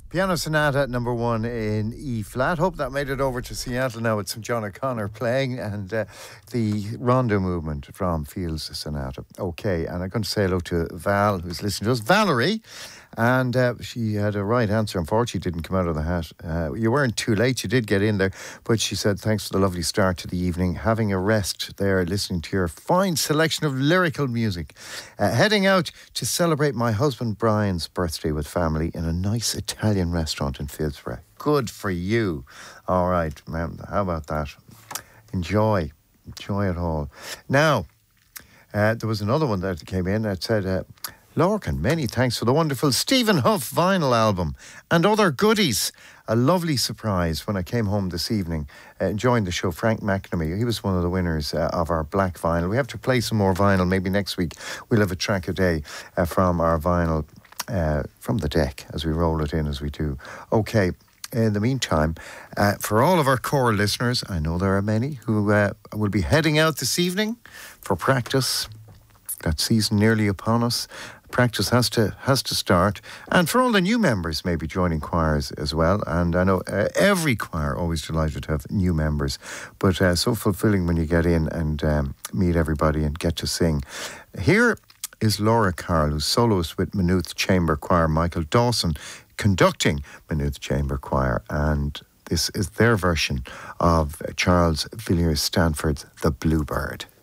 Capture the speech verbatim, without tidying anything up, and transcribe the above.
Piano Sonata number one in E flat. Hope that made it over to Seattle now with Saint John O'Connor playing and uh, the rondo movement from Fields Sonata. Okay, and I'm going to say hello to Val, who's listening to us. Valerie, and uh, she had a right answer. Unfortunately, didn't come out of the hat. Uh, you weren't too late. You did get in there, but she said thanks for the lovely start to the evening. Having a rest there, listening to your fine selection of lyrical music. Uh, heading out to celebrate my husband Brian's birthday with family in a nice Italian restaurant in Fieldsbury. Good for you. All right, ma'am. How about that? Enjoy. Enjoy it all. Now, uh, there was another one that came in that said, uh, Lorcan, many thanks for the wonderful Stephen Huff vinyl album and other goodies. A lovely surprise when I came home this evening, uh, enjoying the show. Frank McNamee, he was one of the winners uh, of our black vinyl. We have to play some more vinyl. Maybe next week we'll have a track a day uh, from our vinyl, uh, from the deck as we roll it in as we do. Okay. In the meantime, uh, for all of our core listeners, I know there are many who uh, will be heading out this evening for practice. That season nearly upon us. Practice has to has to start. And for all the new members maybe joining choirs as well. And I know uh, every choir always delighted to have new members. But uh, so fulfilling when you get in and um, meet everybody and get to sing. Here is Laura Carroll, who's soloist with Maynooth Chamber Choir. Michael Dawson conducting Maynooth Chamber Choir. And this is their version of Charles Villiers Stanford's The Bluebird.